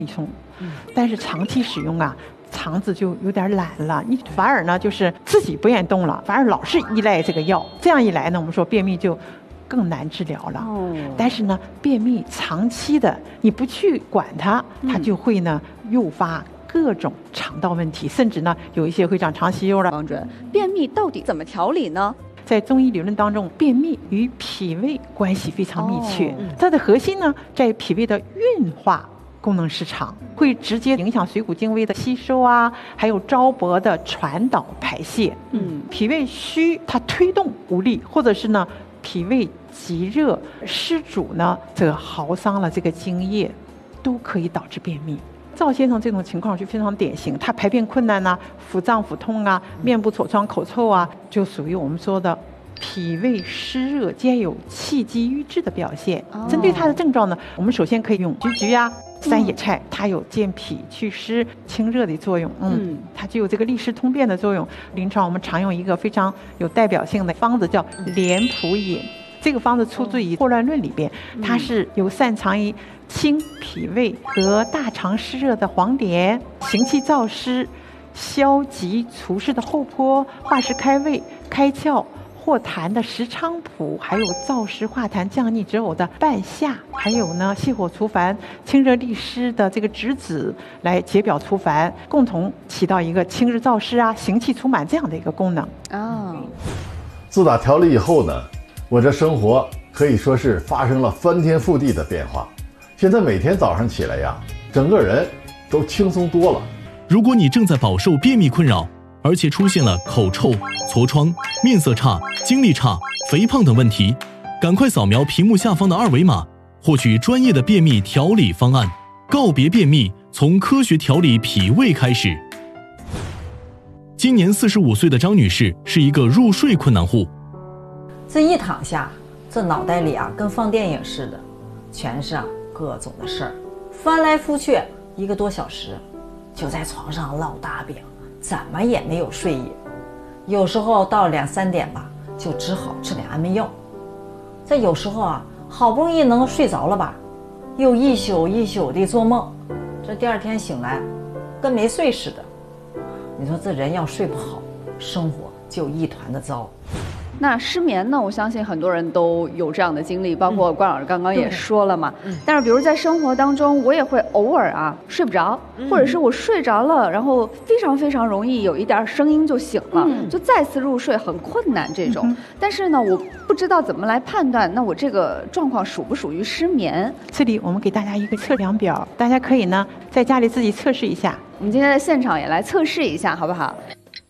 松，但是长期使用啊，肠子就有点懒了，你反而呢就是自己不愿意动了，反而老是依赖这个药，这样一来呢，我们说便秘就更难治疗了。但是呢，便秘长期的你不去管它，它就会呢诱发各种肠道问题，甚至呢有一些会长肠息肉了。 王主任，便秘到底怎么调理呢？ 在中医理论当中，便秘与脾胃关系非常密切，它的核心呢在脾胃的运化功能失常，会直接影响水谷精微的吸收啊，还有糟粕的传导排泄。脾胃虚，它推动无力，或者是呢脾胃积热湿阻呢，这个耗伤了这个津液，都可以导致便秘。赵先生这种情况就非常典型，他排便困难啊，腹胀腹痛啊，面部痤疮口臭啊，就属于我们说的脾胃湿热兼有气机郁滞的表现。针对他的症状呢，我们首先可以用菊菊啊、山野菜，它有健脾祛湿清热的作用。它具有这个利湿通便的作用。临床我们常用一个非常有代表性的方子叫莲蒲饮，这个方子出自于《霍乱论》里边，它是有擅长于清脾胃和大肠湿热的黄连，行气燥湿、消积除湿的厚朴，化湿开胃、开窍化痰的石菖蒲，还有燥湿化痰降逆止呕的半夏，还有呢泻火除烦、清热利湿的这个栀子，来解表除烦，共同起到一个清热燥湿啊、行气除螨这样的一个功能。 自打调理以后呢，我这生活可以说是发生了翻天覆地的变化。现在每天早上起来呀，整个人都轻松多了。 如果你正在饱受便秘困扰，而且出现了口臭、痤疮、面色差、精力差、肥胖等问题，赶快扫描屏幕下方的2维码，获取专业的便秘调理方案，告别便秘，从科学调理脾胃开始。今年45岁的张女士是一个入睡困难户。 这一躺下，这脑袋里啊跟放电影似的，全是各种的事儿，翻来覆去1个多小时，就在床上烙大饼，怎么也没有睡意。有时候到2、3点吧，就只好吃点安眠药。这有时候啊，好不容易能睡着了吧，又一宿一宿的做梦，这第2天醒来，跟没睡似的。你说这人要睡不好，生活就一团的糟。 那失眠呢？我相信很多人都有这样的经历，包括关老师刚刚也说了嘛。但是比如在生活当中，我也会偶尔啊睡不着，或者是我睡着了，然后非常非常容易有一点声音就醒了，就再次入睡很困难这种。但是呢，我不知道怎么来判断，那我这个状况属不属于失眠？ 这里我们给大家一个测量表，大家可以呢在家里自己测试一下。 我们今天在现场也来测试一下，好不好？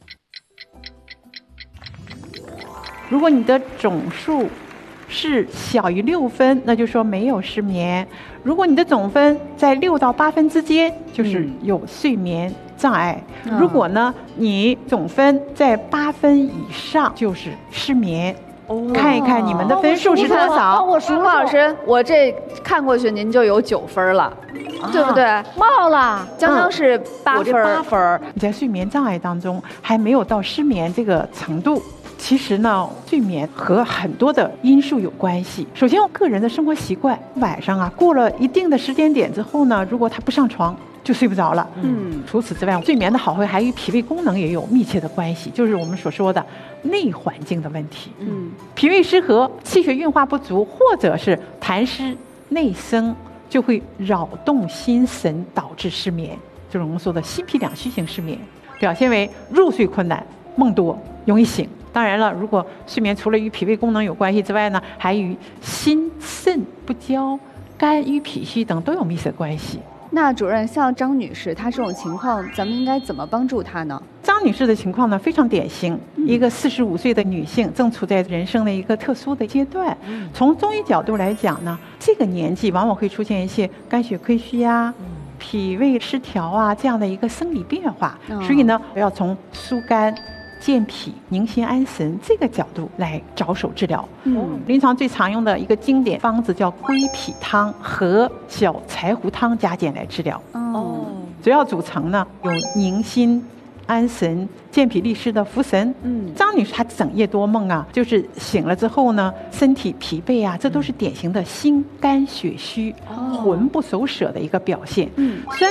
如果你的总数是小于6分，那就说没有失眠；如果你的总分在6到8分之间，就是有睡眠障碍；如果呢你总分在8分以上，就是失眠。看一看你们的分数是多少？ 我数老师，我这看过去您就有9分了，对不对？冒了，刚刚是8分。 8分，你在睡眠障碍当中还没有到失眠这个程度。其实呢，睡眠和很多的因素有关系。首先，我个人的生活习惯，晚上啊过了一定的时间点之后呢，如果他不上床，就睡不着了。除此之外，睡眠的好坏还与脾胃功能也有密切的关系，就是我们所说的内环境的问题。脾胃失和、气血运化不足，或者是痰湿内生，就会扰动心神，导致失眠，就是我们说的心脾两虚型失眠，表现为入睡困难、梦多、容易醒。当然了，如果睡眠除了与脾胃功能有关系之外呢，还与心肾不交、肝郁脾虚等都有密切关系。 那主任，像张女士她这种情况，咱们应该怎么帮助她呢？ 张女士的情况呢非常典型，一个45岁的女性，正处在人生的一个特殊的阶段。从中医角度来讲呢，这个年纪往往会出现一些肝血亏虚啊、脾胃失调啊这样的一个生理变化，所以呢，要从疏肝、健脾、宁心安神这个角度来着手治疗。临床最常用的一个经典方子叫归脾汤和小柴胡汤加减来治疗。主要组成呢有宁心安神、健脾利湿的茯神。张女士她整夜多梦啊，就是醒了之后呢，身体疲惫啊，这都是典型的心肝血虚、魂不守舍的一个表现。虽然